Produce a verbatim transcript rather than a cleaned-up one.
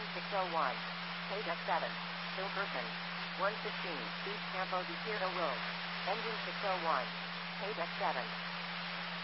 six oh one. K D seven. Hilkerson. one fifteen. Speed Campo de Tiro Road. Engine six oh one. K D seven.